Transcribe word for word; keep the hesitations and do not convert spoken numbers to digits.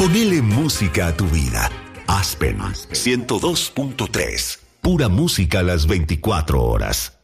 Ponele música a tu vida. Aspen ciento dos punto tres. Pura música a las veinticuatro horas.